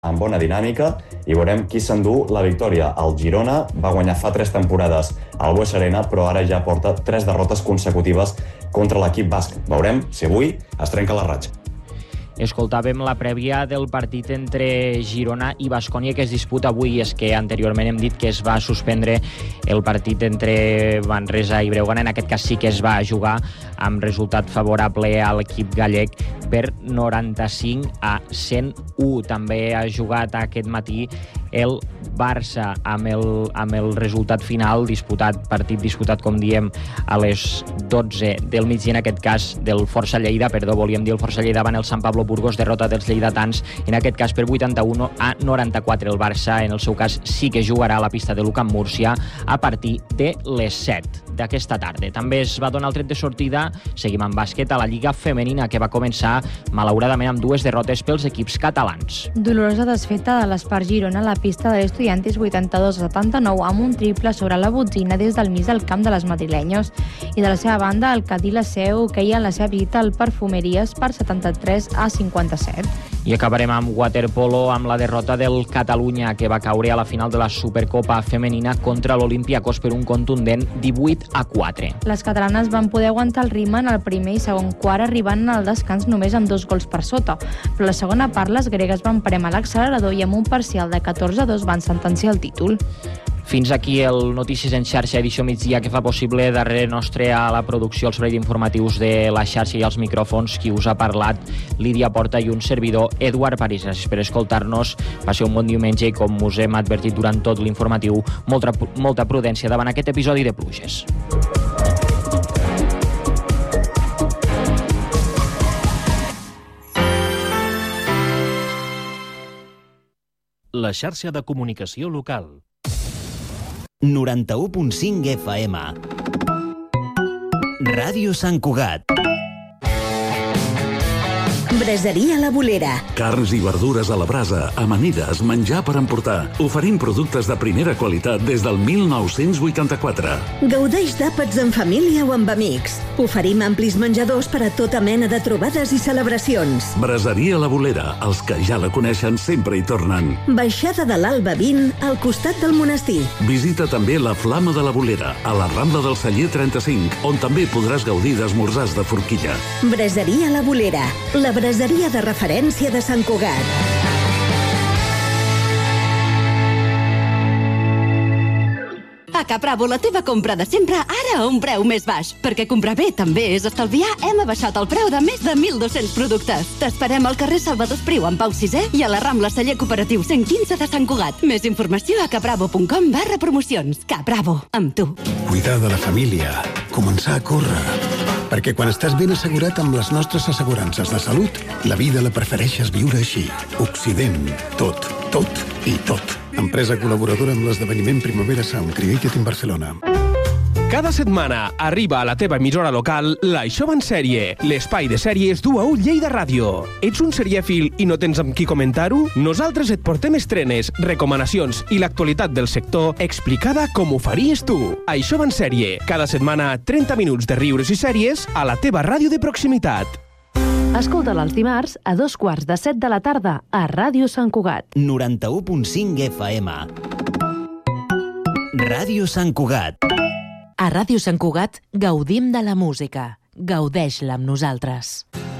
amb bona dinàmica i veurem qui s'endú la victòria. El Girona va guanyar fa 3 temporades al Bues Arena, però ara ja porta 3 derrotes consecutives contra l'equip basc. Veurem si avui es trenca la ratxa. Escoltàvem la prèvia del partit entre Girona i Baskonia que es disputa avui. És que anteriorment hem dit que es va suspendre el partit entre Manresa i Breogana. En aquest cas sí que es va jugar amb resultat favorable a l'equip gallec per 95-101. També ha jugat aquest matí el Barça amb el resultat final partit disputat, com diem, a les 12 del migdia, en aquest cas del Força Lleida, volíem dir el Força Lleida davant el Sant Pablo Burgos, derrota dels lleidatans, en aquest cas per 81-94. El Barça, en el seu cas, sí que jugarà a la pista de l'UCAM Múrcia a partir de les 7 d'aquesta tarda. També es va donar el tret de sortida, seguim amb bàsquet, a la Lliga Femenina, que va començar, malauradament, amb 2 derrotes pels equips catalans. Dolorosa desfeta de l'Espart Girona a la pista de l'Estudiantes 82-79 amb un triple sobre la botzina des del mig del camp de les madrilenyos. I de la seva banda, el Cadí la Seu queia en la seva visita al Perfumeries per 73-57. I acabarem amb waterpolo, amb la derrota del Catalunya, que va caure a la final de la Supercopa Femenina contra l'Olympiacos per un contundent 18-4. Les catalanes van poder aguantar el ritme en el primer i segon quart, arribant al descans només amb 2 gols per sota. Però a la segona part, les gregues van premar l'accelerador i amb un parcial de 14-2 van sentenciar el títol. Fins aquí el Notícies en xarxa, edició migdia, que fa possible darrere nostre a la producció, el servei d'informatius de la xarxa i els micròfons, qui us ha parlat, Lídia Porta, i un servidor, Eduard París. Gràcies per escoltar-nos, passeu un bon diumenge i, com us hem advertit durant tot l'informatiu, molta prudència davant aquest episodi de pluges. La xarxa de comunicació local. 91.5 FM. Ràdio Sant Cugat. Braseria La Bolera. Carns i verdures a la brasa, amanides, menjar per emportar. Oferim productes de primera qualitat des del 1984. Gaudeix d'àpats en família o amb amics. Oferim amplis menjadors per a tota mena de trobades i celebracions. Braseria La Bolera. Els que ja la coneixen sempre hi tornen. Baixada de l'Alba 20, al costat del monestir. Visita també la Flama de la Bolera, a la Rambla del Celler 35, on també podràs gaudir d'esmorzars de forquilla. Braseria La Bolera. La braseria de referència de Sant Cugat. A Capravo, la teva compra de sempre, ara a un preu més baix. Perquè comprar bé també és estalviar, hem abaixat el preu de més de 1.200 productes. T'esperem al carrer Salvador Espriu, en Pau VI, i a la Rambla Celler Cooperatiu 115 de Sant Cugat. Més informació a capravo.com/promocions. Capravo, amb tu. Cuidar de la família, començar a córrer. Perquè quan estàs ben assegurat amb les nostres assegurances de salut, la vida la prefereixes viure així. Occident. Tot, tot i tot. Empresa col·laboradora amb l'esdeveniment Primavera Sound Created in Barcelona. Cada setmana arriba a la teva emissora local l'Això va en sèrie, l'espai de sèries d'UAU Lleida Ràdio. Ets un serièfil i no tens amb qui comentar-ho? Nosaltres et portem estrenes, recomanacions i l'actualitat del sector explicada com ho faries tu. Això va en sèrie. Cada setmana 30 minuts de riures i sèries a la teva ràdio de proximitat. Escolta'l els dimarts a 2:15 de la tarda a Ràdio Sant Cugat. 91.5 FM. Ràdio Sant Cugat. A Ràdio Sant Cugat gaudim de la música. Gaudeix-la amb nosaltres.